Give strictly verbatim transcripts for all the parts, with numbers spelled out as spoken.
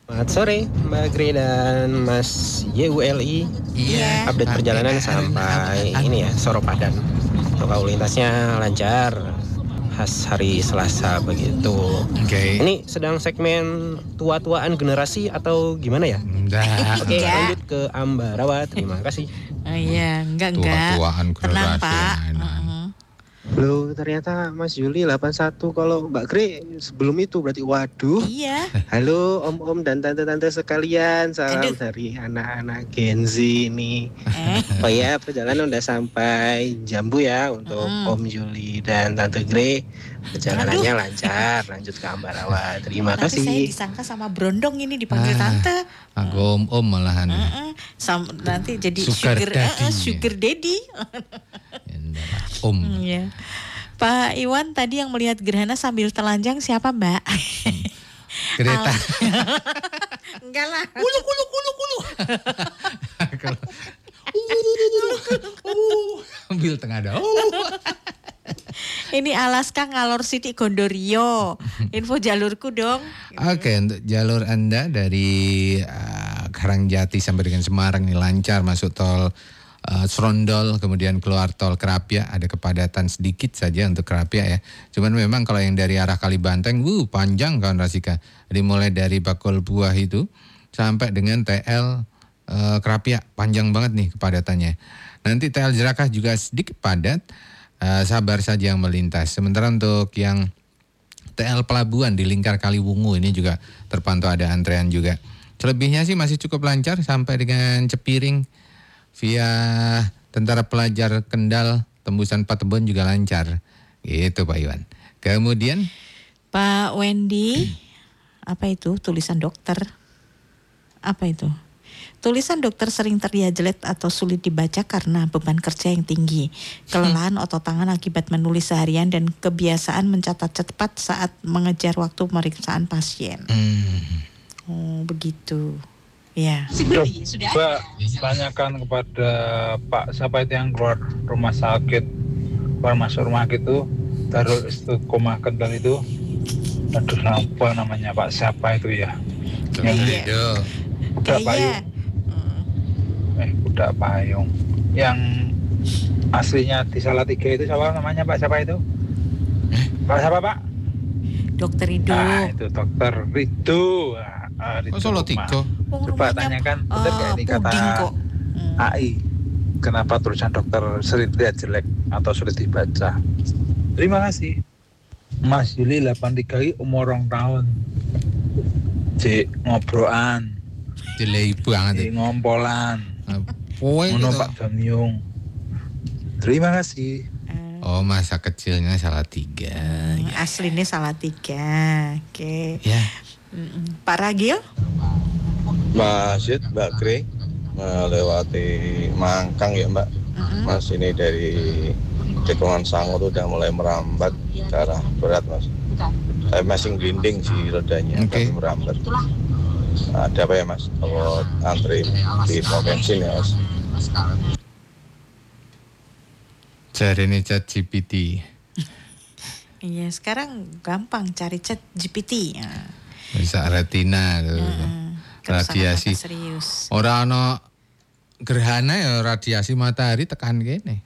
Selamat sore Mbak Gri dan Mas Y U L I. Iya. Update perjalanan sampai ini ya Soropadan. Untuk lalu lintasnya lancar khas hari Selasa begitu. Oke. Okay. Ini sedang segmen tua-tuaan generasi atau gimana ya? Enggak. Oke, Enggak. lanjut ke Ambarawa. Terima kasih. Oh iya, enggak enggak. Tua-tuaan Tenang, generasi Pak. mainan. Heeh. Loh, ternyata Mas Juli delapan satu. Kalau Mbak Gri sebelum itu berarti waduh. Iya. Halo om-om dan tante-tante sekalian. Salam Aduh. dari anak-anak Gen Z ini. Eh. Oh ya, perjalanan udah sampai Jambu ya untuk Mm. Om Juli dan Tante Gre. Perjalanannya lancar, lanjut ke Ambarawa. Terima Nanti saya kasih. disangka sama Brondong ini dipanggil Ah, tante. Aku om-om malahan. Heeh. Sam- nanti jadi Sugar sugar daddy. eh, sugar daddy. Om. Iya. Pak Iwan tadi yang melihat gerhana sambil telanjang siapa, Mbak? Kereta. Al- Enggak lah. Kulu kulu kulu kulu. Ambil tengah dah. Ini Alaska ngalor Siti Gondorio. Info jalurku dong. Oke, untuk jalur Anda dari uh, Karangjati sampai dengan Semarang ini lancar masuk tol uh, Serondol, kemudian keluar tol Kerapia, ada kepadatan sedikit saja untuk Kerapia ya. Cuman memang kalau yang dari arah Kalibanteng, wuh panjang kawan Rasika. Jadi mulai dari Bakul Buah itu sampai dengan T L uh, Kerapia, panjang banget nih kepadatannya. Nanti T L Jerakah juga sedikit padat. Uh, sabar saja yang melintas. Sementara untuk yang T L Pelabuhan di Lingkar Kaliwungu ini juga terpantau ada antrean juga. Selebihnya sih masih cukup lancar sampai dengan Cepiring via Tentara Pelajar Kendal tembusan Patebon juga lancar. Gitu Pak Iwan. Kemudian Pak Wendy, apa itu tulisan dokter? Apa itu? Tulisan dokter sering terlihat jelek atau sulit dibaca karena beban kerja yang tinggi, kelelahan otot tangan akibat menulis seharian dan kebiasaan mencatat cepat saat mengejar waktu pemeriksaan pasien. hmm, Oh, begitu. Ya. Coba tanyakan kepada Pak siapa itu yang keluar rumah sakit, keluar masuk rumah sakit itu, Darul Istiqomah Kendal itu. Aduh, apa namanya Pak siapa itu ya? Yang Iya. itu. Budak Iya. Payung, eh Budak Payung. Yang aslinya di Salatiga itu siapa namanya Pak siapa itu? Pak siapa Pak? Dokter Rido. Ah itu Dokter Rido. Ah, ah, Rido Oh Solo Rumah. Tiga. Oh, Coba rumahnya, tanyakan benar eh, gak ini kata puding kok. Hmm. A I, kenapa tulisan dokter sering terlihat jelek atau sulit dibaca. Terima kasih Mas Yuli delapan tiga I umur rong tahun. Cik ngobroan, Jelek banget. cik ngompolan, Poe ngono gitu. Pak Bamyung. Terima kasih. Eh, Oh masa kecilnya salah tiga. hmm, aslinya salah tiga. Oke. Ya. Mm-mm. Pak Ragil? Mas Yud, Mbak Gre melewati Mangkang ya Mbak. Mm-mm. Mas ini dari Cekungan Sango tuh udah mulai merambat ke arah berat Mas. Saya masih gelinding sih rodanya, Oke. tapi merambat. Ada apa ya Mas? Kalau antri di pom bensin ya Mas. Cari nih chat G P T. Iya, sekarang gampang cari chat G P T. Ya. Bisa retina tuh. Mm-mm. Kalau Radiasi. sangat-sangat serius. Orang no gerhana ya radiasi matahari tekan gini.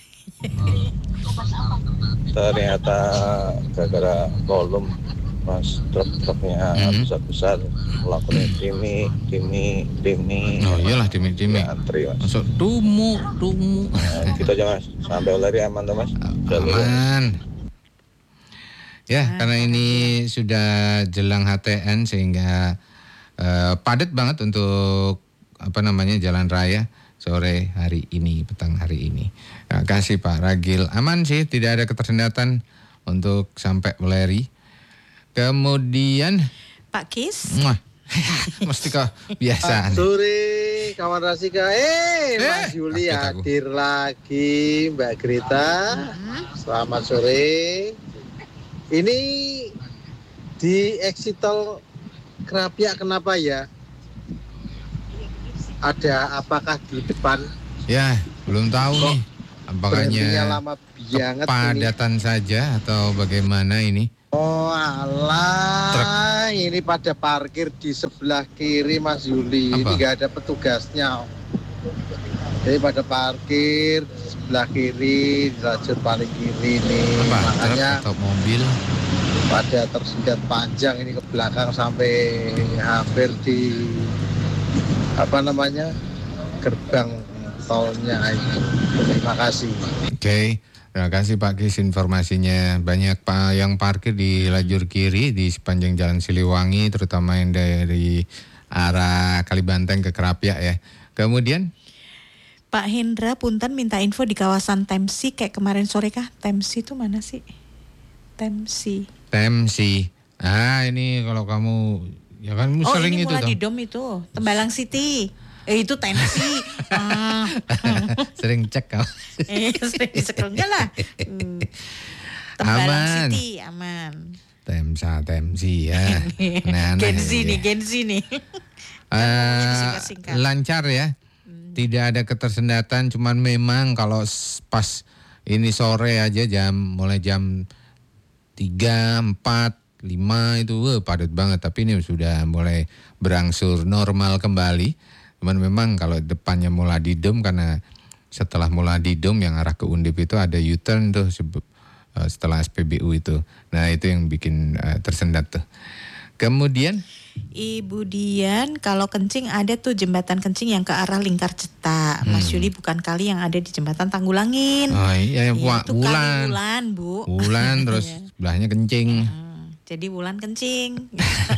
Ternyata gara-gara kolom Mas truk-truknya Mhm. besar-besar melakukan dimi, dimi, dimi. Oh iyalah dimi-dimi. Ya, antri Mas. Masuk tumu, tumu. Nah, kita jangan sampai lari aman tuh Mas. Jalur. Aman. Ya, Ah, karena ini sudah jelang H T N sehingga eh, padat banget untuk apa namanya jalan raya sore hari ini, petang hari ini. Terima kasih Pak Ragil. Aman sih, tidak ada ketersendatan untuk sampai Weleri. Kemudian, Pak Kis? muah, mesti kok biasa. Sore kawan Rasika, eh Mas Eh, Yuli kaget aku. hadir lagi, Mbak Grita. Selamat sore. Ini di exit tol Kerapia kenapa ya? Ada apakah di depan Ya, belum tahu Kok nih. berhentinya Apakahnya lama banget ini? kepadatan saja atau bagaimana ini? Oh alah, Masalahnya ini pada parkir di sebelah kiri Mas Yuli. Apa? Ini nggak ada petugasnya. Jadi pada parkir di sebelah kiri, di lajur paling kiri ini. Apa? Makanya Truk atau mobil? pada tersendat panjang ini ke belakang sampai hampir di apa namanya gerbang tolnya ini. Terima kasih. Oke, terima kasih Pak Kis informasinya. Banyak Pak yang parkir di lajur kiri di sepanjang Jalan Siliwangi, terutama yang dari arah Kalibanteng ke Kerapia ya. Kemudian Pak Hendra Punten minta info di kawasan Temsi kayak kemarin sore kah? Temsi itu mana sih? Temsi. Temsi. Ah ini kalau kamu ya kan Oh sering ini itu mulai toh. di Dom itu Tembalang City. Eh itu Temsi. ah. Sering cek kamu. Eh sering disekel enggak lah. Hmm. Tembalang Aman. City aman. Temsa Temsi ya. Nah, nah, Genzi ya. nih Genzi nih. Eh, disingkat-singkat. lancar ya. Tidak ada ketersendatan, cuman memang kalau s- pas ini sore aja jam mulai jam tiga, empat, lima itu wah, padat banget, tapi ini sudah mulai berangsur normal kembali. Cuman memang kalau depannya Muladidom karena setelah Muladidom yang arah ke Undip itu ada U-turn tuh sebe- eh, setelah S P B U itu. Nah, itu yang bikin eh, tersendat tuh. Kemudian Ibu Dian, kalau kencing ada tuh jembatan kencing yang ke arah Lingkar Cetak. Mas Yuli bukan kali yang ada di jembatan Tanggulangin. oh iya, Iya, Wak, itu kali Wulan. Wulan, Bu. Wulan terus Iya. sebelahnya kencing. Hmm, jadi Wulan kencing.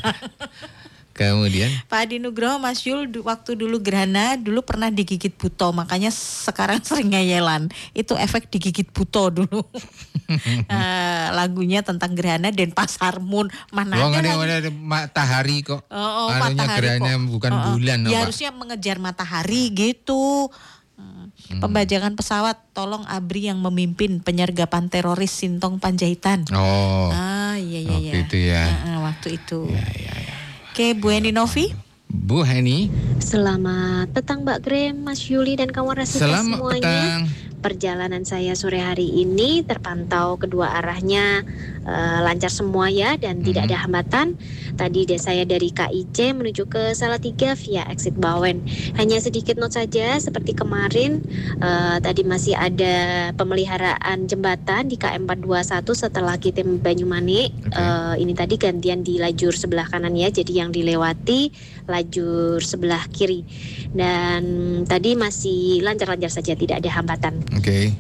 Kemudian Pak Adi Nugroho, Mas Yul du- waktu dulu gerhana dulu pernah digigit buto, makanya sekarang sering ngeyelan. Itu efek digigit buto dulu. Eh, lagunya tentang gerhana Denpasar Moon. Mana oh, ada ada, lagi? ada, ada matahari kok. Oh, oh, Anunya matahari gerhana kok. bukan Oh, oh. bulan, Ya Pak. harusnya mengejar matahari gitu. Hmm. Pembajakan pesawat, tolong Abri yang memimpin penyergapan teroris Sintong Panjaitan. Oh, Ah iya iya waktu iya. itu ya. Ah, ah, waktu itu. ya, ya, ya. Oke, Bu Eni Novi. Bu Heni, Selamat petang Mbak Grem, Mas Yuli dan kawan Rasika selamat semuanya. petang. Perjalanan saya sore hari ini terpantau kedua arahnya eh, lancar semua ya dan tidak ada hambatan. Tadi de- saya dari K I C menuju ke Salatiga via exit Bawen. Hanya sedikit not saja seperti kemarin eh, tadi masih ada pemeliharaan jembatan di K M empat dua satu setelah kita Banyumane. Oke. Eh, ini tadi gantian di lajur sebelah kanan ya. Jadi yang dilewati lajur sebelah kiri. Dan tadi masih lancar-lancar saja, tidak ada hambatan. Oke,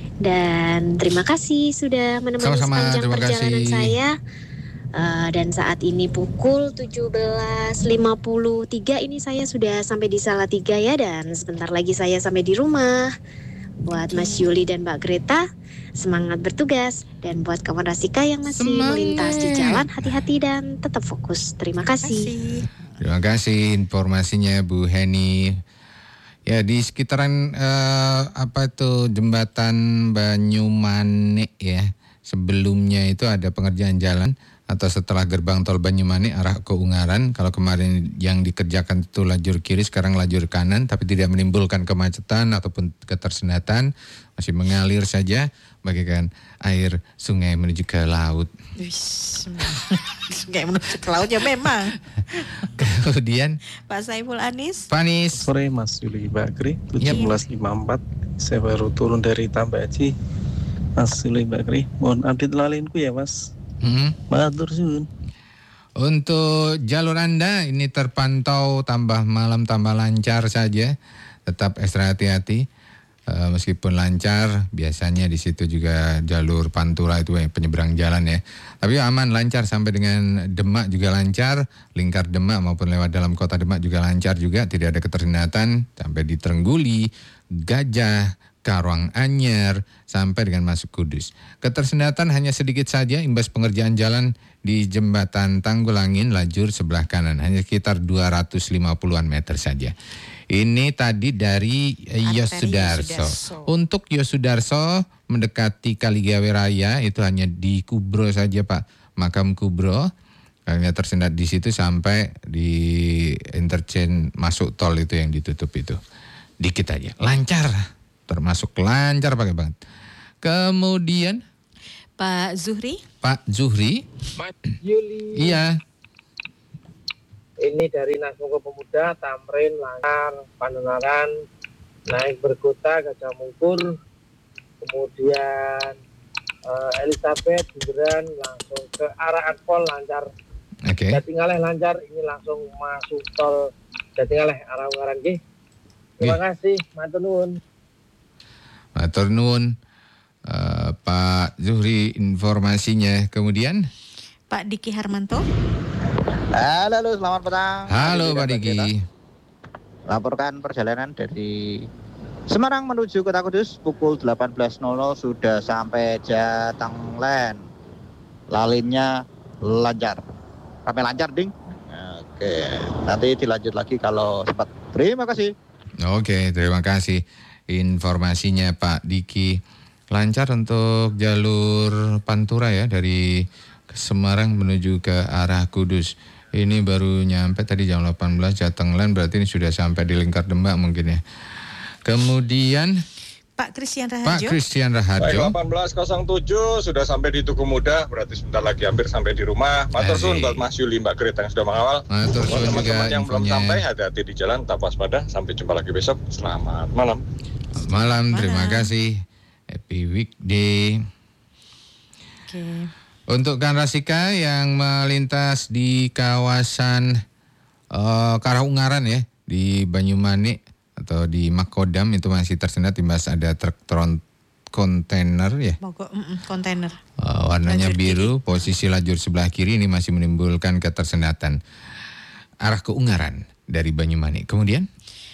Dan terima kasih sudah menemani Sama-sama, sepanjang terima perjalanan kasih. saya. Uh, dan saat ini pukul tujuh belas lima puluh tiga ini saya sudah sampai di Salatiga ya, dan sebentar lagi saya sampai di rumah. Buat Mas Yuli dan Mbak Greta, semangat bertugas. Dan buat kawan Rasika yang masih Semangat. melintas di jalan, hati-hati dan tetap fokus. Terima kasih. terima kasih informasinya Bu Heni. Ya di sekitaran eh, apa itu jembatan Banyumane ya. Sebelumnya itu ada pengerjaan jalan atau setelah gerbang tol Banyumane arah ke Ungaran. Kalau kemarin yang dikerjakan itu lajur kiri, sekarang lajur kanan, tapi tidak menimbulkan kemacetan ataupun ketersendatan, masih mengalir saja bagaikan air sungai menuju ke laut. Wis, kayak menuju ke laut ya memang. Kemudian Pak Saiful Anis. Panis. Sore Mas Yuli Bakri, Yap. tujuh belas lima puluh empat. Saya baru turun dari Tambaci. Mas Yuli Bakri, mohon update lalinku ya Mas. Hmm. Matur suwun. Untuk jalur Anda ini terpantau tambah malam tambah lancar saja. Tetap ekstra hati-hati. Eh, meskipun lancar, biasanya di situ juga jalur Pantura itu yang penyeberang jalan ya. Tapi aman, lancar sampai dengan Demak juga lancar, lingkar Demak maupun lewat dalam kota Demak juga lancar juga, tidak ada ketersendatan sampai di Trengguli, Gajah, Karawang Anyer sampai dengan masuk Kudus. Ketersendatan hanya sedikit saja imbas pengerjaan jalan di jembatan Tanggulangin lajur sebelah kanan, hanya sekitar dua ratus lima puluhan meter saja. Ini tadi dari eh, Yos Arteri Sudarso. Yosudarso. Untuk Yos Sudarso mendekati Kaligawe Raya itu hanya di Kubro saja Pak, makam Kubro. Hanya tersendat di situ sampai di interchange masuk tol itu yang ditutup itu. Dikit aja, lancar, termasuk lancar pakai banget. Kemudian Pak Zuhri. Pak Zuhri, Mas Yuli, iya, Ini dari Nasmoko Pemuda, Tamrin, Lancar, Pandenaran, naik Berkota, Gajah Mungkur, kemudian uh, Elizabeth, Bundaran, langsung ke arah Akpol lancar. Oke. Okay. Jatingaleh lancar, ini langsung masuk tol Jatingaleh arah Ungaran. Nggih. Terima yeah. kasih, matur nuwun. Matur nuwun. Uh, Pak Zuhri informasinya. Kemudian Pak Diki Harmanto. Halo, halo, selamat petang. Halo Pak Diki. Laporkan perjalanan dari Semarang menuju Kota Kudus pukul delapan belas nol nol sudah sampai Jatenglen. Lalinnya lancar. Sampai lancar, Ding. Oke, nanti dilanjut lagi kalau sempat. Terima kasih. Oke, terima kasih informasinya Pak Diki. Lancar untuk jalur Pantura ya dari Semarang menuju ke arah Kudus. Ini baru nyampe tadi jam delapan belas Jatenglen, berarti ini sudah sampai di Lingkar Demak mungkin ya. Kemudian Pak Christian Raharjo. Pak Christian Raharjo. Baik, delapan belas nol tujuh sudah sampai di Tugu Muda, berarti sebentar lagi hampir sampai di rumah. Matur suwun buat Mas Yuli, Mbak Greta yang sudah mengawal. Matur suwun juga teman-teman yang belum infonya. sampai, hati-hati di jalan, tetap waspada. Sampai jumpa lagi besok. Selamat malam. Malam, malam. Terima kasih. Happy weekday. Oke. Okay. Untuk Kanrasika yang melintas di kawasan uh, Karah Ungaran ya, di Banyumanik atau di Makodam itu masih tersendat imbas ada truk tron kontainer ya. Mogok, mm, kontainer. Uh, warnanya lajur biru, kiri. posisi lajur sebelah kiri ini masih menimbulkan ketersendatan arah ke Ungaran dari Banyumanik. Kemudian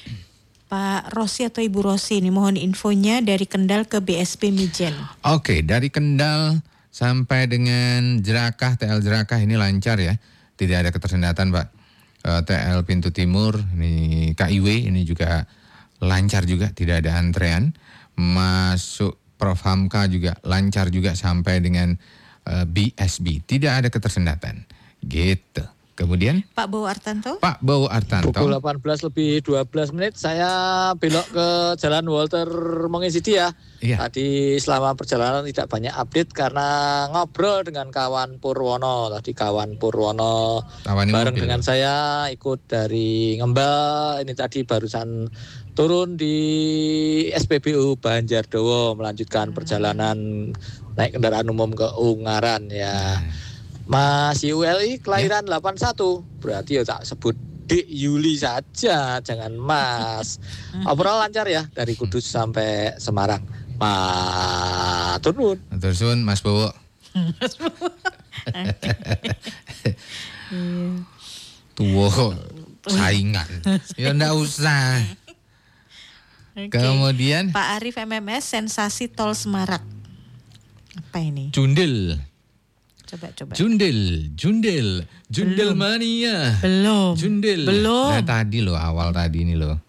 Pak Rosi atau Ibu Rosi ini mohon infonya dari Kendal ke B S P Mijen. Oke, dari Kendal sampai dengan Jerakah, T L Jerakah ini lancar ya. Tidak ada ketersendatan Pak. E, T L Pintu Timur, ini K I W ini juga lancar juga, tidak ada antrean. Masuk Prof Hamka juga lancar juga sampai dengan e, B S B. Tidak ada ketersendatan. Gitu. Kemudian Pak Bowo Artanto. Pak Bowo Artanto. Pukul delapan belas lebih dua belas menit saya belok ke Jalan Walter Mongezidi ya. Iya. Tadi selama perjalanan tidak banyak update karena ngobrol dengan kawan Purwono. Tadi kawan Purwono Tawani bareng mobil. dengan saya ikut dari Ngembal. Ini tadi barusan turun di S P B U Banjardowo melanjutkan perjalanan naik kendaraan umum ke Ungaran ya. Mas U L I kelahiran ya. delapan puluh satu, berarti ya tak sebut Dik Yuli saja, jangan Mas. Obrolan lancar ya dari Kudus sampai Semarang. Matur nuwun. Matur suwun Mas Bowo. Tuwo saingan. Ya ndak usah. Okay. Kemudian Pak Arif M M S sensasi tol Semarak. Apa ini? Jundel. Coba coba. Jundel, Jundel, Jundel Belum. mania. Belum. Jundel. Belum. Nah tadi loh, awal tadi ini loh.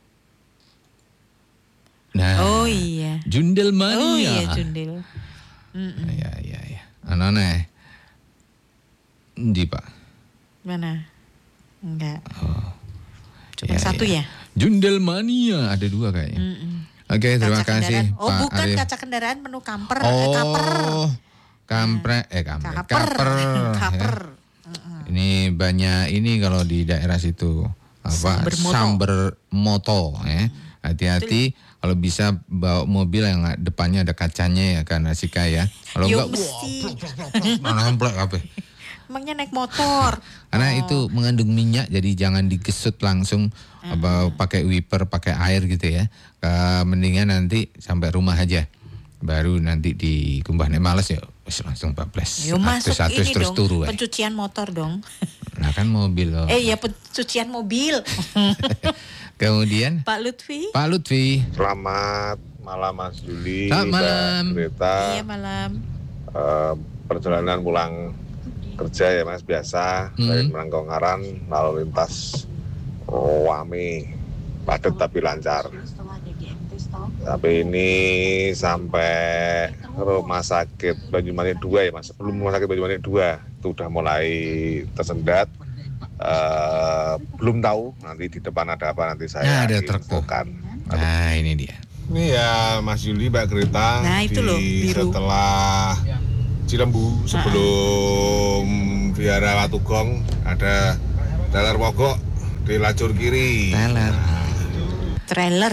Nah. Oh iya. Jundel mania. Oh iya Jundel. Mm-mm. Ya ya ya. Aneh. Endi Pak? Mana? Enggak. Oh. Cuma ya, satu ya. ya? Jundel mania ada dua kayaknya. Mm-mm. Oke, terima kaca kasih kendaraan. Oh Pak bukan Arif. kaca kendaraan penuh kamper. Oh. Eh, kaper. Kampret, eh kampret, Kaper. kaper, Kaper. ya. Ini banyak ini kalau di daerah situ apa Samber moto. samber moto ya. Hati-hati kalau bisa bawa mobil yang depannya ada kacanya ya kan Rasika ya. Kalau Yo, enggak mesti. mana amplek apa? Emangnya naik motor. Karena Oh. itu mengandung minyak jadi jangan digesut langsung apa pakai wiper, pakai air gitu ya. Ke, mendingan nanti sampai rumah aja. Baru nanti dikumbah nih males ya. Wis langsung bablas. Yo masuk Atus-atus ini terus dong, turu. eh. pencucian motor dong. Nah kan mobil loh. Eh ya pencucian mobil. Kemudian Pak Lutfi. Pak Lutfi. Selamat malam Mas Juli. Selamat Mbak malam. Greta. Iya malam. Eh, perjalanan pulang kerja ya Mas biasa Hmm. dari Menanggongaran lalu lintas wame padat tapi lancar. Tapi ini sampai rumah sakit Banyumanik dua ya Mas. Sebelum rumah sakit Banyumanik dua itu udah mulai tersendat. Eh, belum tahu nanti di depan ada apa nanti saya Nah, ada truk tuh. infokan. Nah ini dia. Ini ya Mas Yuli, Mbak Greta. Nah, itu di, loh, biru. Setelah Cilembu sebelum Vihara Watugong ada Teler mogok di lajur kiri. Teler. Trailer.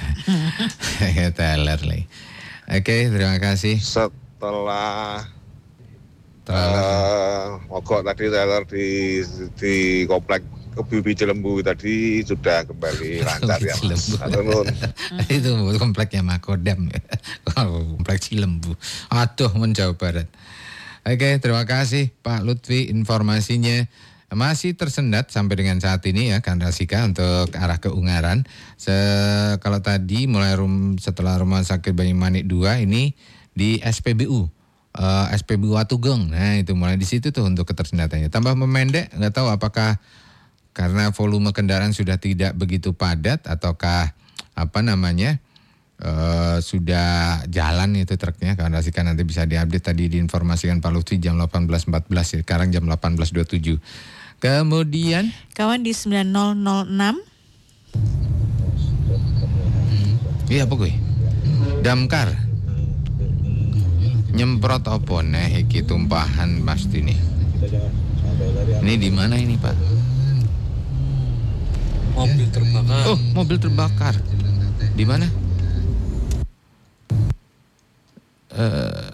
Teler lagi. Oke, terima kasih. Setelah uh, mogok tadi teler di di komplek Kebubi Cilembu tadi sudah kembali lancar ya Mas. Itu kompleknya Makodam. Komplek Cilembu. Aduh, menjauh barat. Oke, terima kasih Pak Lutfi informasinya. Masih tersendat sampai dengan saat ini ya Kang Rasika untuk arah ke Ungaran. Se kalau tadi mulai rum, setelah Rumah Sakit Banyumanik dua ini di S P B U. Uh, S P B U Watugong. Nah, itu mulai di situ tuh untuk ketersendatannya. Tambah memendek, nggak tahu apakah karena volume kendaraan sudah tidak begitu padat ataukah apa namanya uh, sudah jalan itu truknya. Kawan Rasika nanti bisa diupdate, tadi diinformasikan Pak Lutfi jam delapan belas empat belas, sekarang jam delapan belas dua puluh tujuh. Kemudian kawan di sembilan nol nol enam. Iya apa gue? Damkar nyemprot opo nih iki tumpahan pasti nih. Ini di mana ini Pak? Mobil terbakar. Oh, mobil terbakar. Di mana? Uh,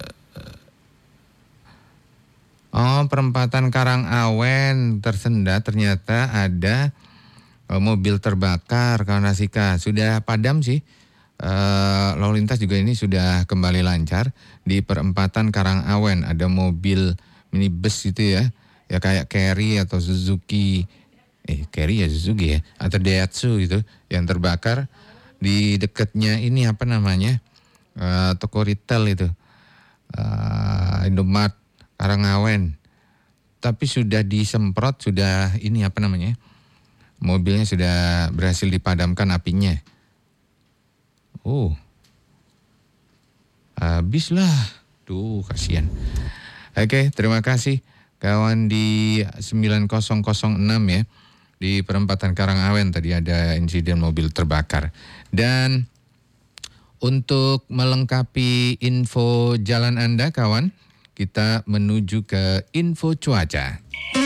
oh, perempatan Karangawen tersendat, ternyata ada uh, mobil terbakar. Kawan Rasika sudah padam sih. Uh, lalu lintas juga ini sudah kembali lancar di perempatan Karangawen. Ada mobil minibus itu ya, ya kayak Carry atau Suzuki. Eh, Carry ya Suzuki ya, atau Daihatsu gitu, yang terbakar di dekatnya ini apa namanya, uh, toko retail itu, uh, Indomart Karangawen. Tapi sudah disemprot, sudah ini apa namanya, mobilnya sudah berhasil dipadamkan apinya. Oh, habislah, tuh kasihan. Oke, terima kasih kawan di sembilan nol nol enam ya. Di perempatan Karangawen tadi ada insiden mobil terbakar. Dan untuk melengkapi info jalan Anda kawan, kita menuju ke info cuaca.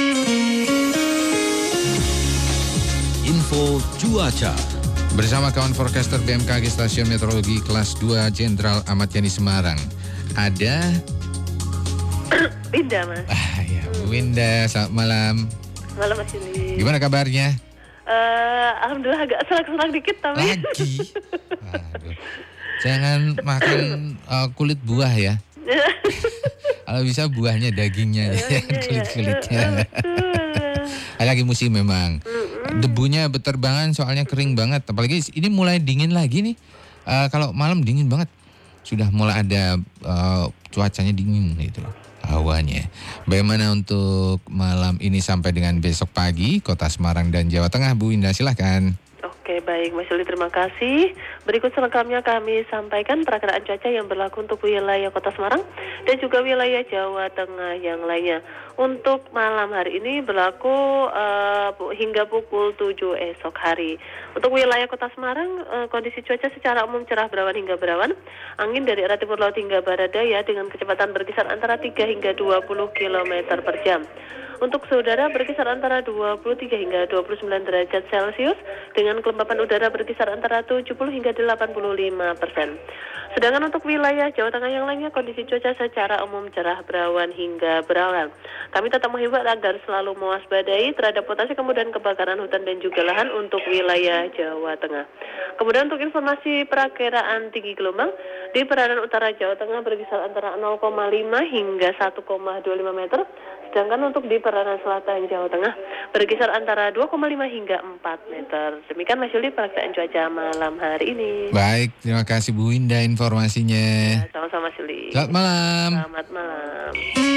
Info cuaca. Bersama kawan forecaster B M K G Stasiun Meteorologi Kelas dua Jenderal Ahmad Yani Semarang. Ada Winda Mas. Ah ya, Winda, selamat malam. Malam Mas Yuli. Gimana kabarnya? Uh, Alhamdulillah agak serak-serak dikit tapi. Lagi. Aduh. Jangan makan uh, kulit buah ya. Kalau bisa buahnya, dagingnya, kulit-kulitnya. Lagi musim memang. Debunya berterbangan soalnya kering banget. Apalagi ini mulai dingin lagi nih. Uh, kalau malam dingin banget. Sudah mulai ada uh, cuacanya dingin gitu loh. Hawanya. Bagaimana untuk malam ini sampai dengan besok pagi Kota Semarang dan Jawa Tengah, Bu Indah, silahkan. Oke, baik Mas Yuli, terima kasih. Berikut selengkapnya kami sampaikan perakiraan cuaca yang berlaku untuk wilayah Kota Semarang dan juga wilayah Jawa Tengah yang lainnya. Untuk malam hari ini berlaku uh, hingga pukul tujuh esok hari. Untuk wilayah Kota Semarang, uh, kondisi cuaca secara umum cerah berawan hingga berawan. Angin dari arah timur laut hingga barat daya dengan kecepatan berkisar antara tiga hingga dua puluh kilometer per jam. Untuk saudara berkisar antara dua puluh tiga hingga dua puluh sembilan derajat Celcius dengan kelembapan udara berkisar antara tujuh puluh hingga delapan puluh lima persen. Sedangkan untuk wilayah Jawa Tengah yang lainnya kondisi cuaca secara umum cerah berawan hingga berawan. Kami tetap menghimbau agar selalu mewaspadai terhadap potensi kemudahan kebakaran hutan dan juga lahan untuk wilayah Jawa Tengah. Kemudian untuk informasi perakiraan tinggi gelombang di perairan utara Jawa Tengah berkisar antara nol koma lima hingga satu koma dua lima meter. Sedangkan untuk di perairan selatan Jawa Tengah berkisar antara dua koma lima hingga empat meter. Demikian Mas Yuli perakiraan cuaca malam hari ini. Baik, terima kasih Bu Indah informasinya. Ya, sama-sama Mas Yuli. Selamat malam. Selamat malam.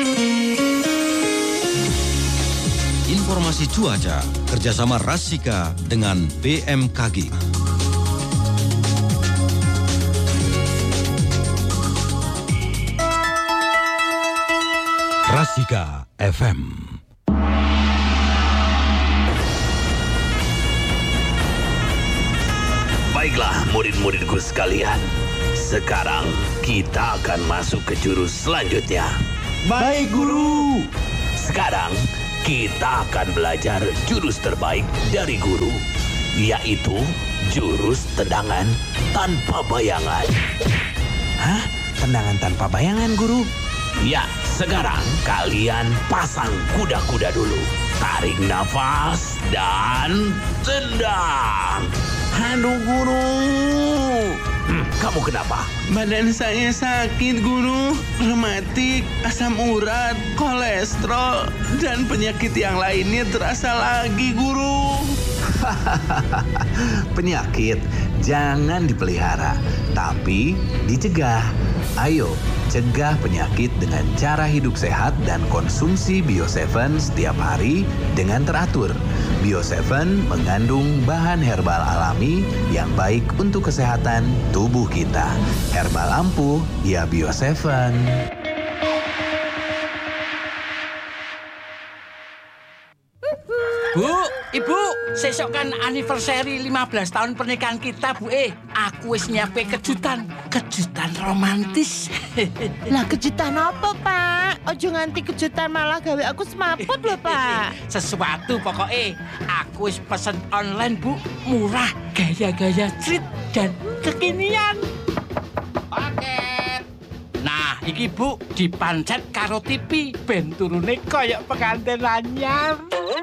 Informasi cuaca kerjasama Rasika dengan B M K G. Rasika F M. Baiklah murid-muridku sekalian, sekarang kita akan masuk ke jurus selanjutnya. Baik guru. Sekarang kita akan belajar jurus terbaik dari guru, yaitu jurus tendangan tanpa bayangan. Hah? Tendangan tanpa bayangan, guru? Ya, sekarang kalian pasang kuda-kuda dulu. Tarik nafas dan tendang. Aduh, guru. Hmm, kamu kenapa? Badan saya sakit, guru. Rematik, asam urat, kolesterol, dan penyakit yang lainnya terasa lagi, guru. Penyakit jangan dipelihara, tapi dicegah. Ayo, cegah penyakit dengan cara hidup sehat dan konsumsi Bio tujuh setiap hari dengan teratur. Bio tujuh mengandung bahan herbal alami yang baik untuk kesehatan tubuh kita. Herbal ampuh, ya Bio tujuh. Bu, Ibu, sesok kan anniversary lima belas tahun pernikahan kita, Bu. Eh, aku wis nyiapke kejutan, kejutan romantis. Lah kejutan apa, Pak? Ojo nganti kejutan malah gawe aku semaput lho, Pak. Sesuatu pokoknya aku wis pesen online, Bu. Murah, gaya-gaya street dan kekinian. Paket. Nah, iki Bu dipancet karo T V, ben turune koyok pengantin anyar.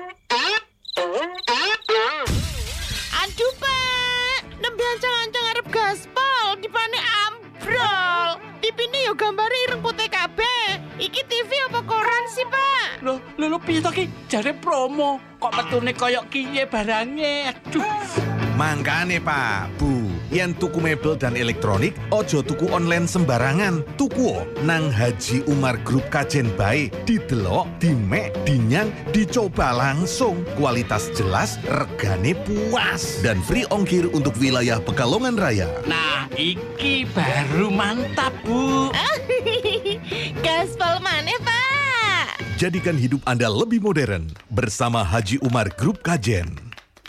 Aduh, Pak, nembe ancang-ancang arep gaspol, dipane ambrol. T V-ne yo gambare ireng putih kabeh. Iki T V apa koran sih, Pak? Loh, lho lho piye to ki? Jare promo. Kok metune koyok kiye barange? Aduh. Mangkane, Pak, Bu, yen tuku mebel dan elektronik, ojo tuku online sembarangan. Tuku nang Haji Umar Group Kajen bae. Didelok, dimek, dinyang, dicoba langsung. Kualitas jelas, regane puas. Dan free ongkir untuk wilayah Pekalongan Raya. Nah, iki baru mantap, Bu. Gaspol maneh, Pak. Jadikan hidup Anda lebih modern bersama Haji Umar Group Kajen.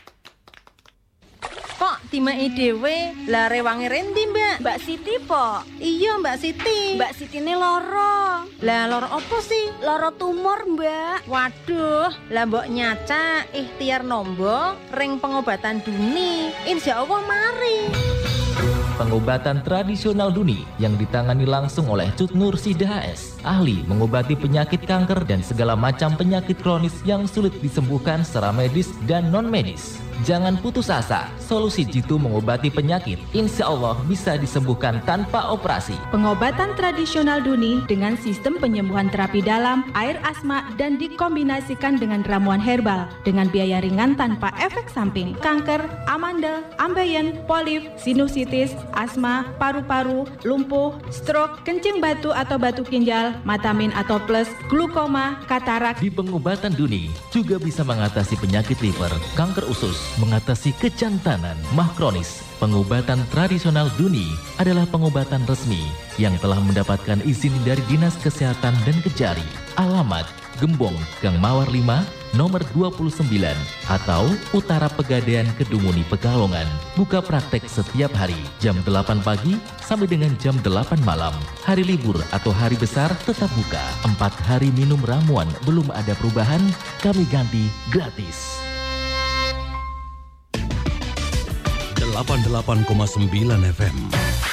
Kok timake dhewe lah rewange rendi, Mbak? Mbak Siti, po? Iya, Mbak Siti. Mbak Sitine loro. Lah loro apa sih? Loro tumor, Mbak. Waduh, lah mbok nyaca ikhtiar nombo ring pengobatan Duni. Insya Allah mari. Pengobatan tradisional Duni yang ditangani langsung oleh Cut Nur Sida H S, ahli mengobati penyakit kanker dan segala macam penyakit kronis yang sulit disembuhkan secara medis dan non-medis. Jangan putus asa, solusi jitu mengobati penyakit insya Allah bisa disembuhkan tanpa operasi. Pengobatan tradisional Duni dengan sistem penyembuhan terapi dalam, air asma, dan dikombinasikan dengan ramuan herbal dengan biaya ringan tanpa efek samping. Kanker, amandel, ambeien, polip, sinusitis, asma, paru-paru, lumpuh, stroke, kencing batu atau batu ginjal, matamin atau plus, glukoma, katarak. Di pengobatan Duni juga bisa mengatasi penyakit liver, kanker usus, mengatasi kejantanan, mah kronis. Pengobatan tradisional Duni adalah pengobatan resmi yang telah mendapatkan izin dari Dinas Kesehatan dan Kejari. Alamat Gembong, Gang Mawar lima, nomor dua puluh sembilan, atau Utara Pegadaian Kedunguni, Pekalongan. Buka praktek setiap hari, jam delapan pagi sampai dengan jam delapan malam. Hari libur atau hari besar tetap buka. Empat hari minum ramuan belum ada perubahan, kami ganti gratis. delapan puluh delapan koma sembilan F M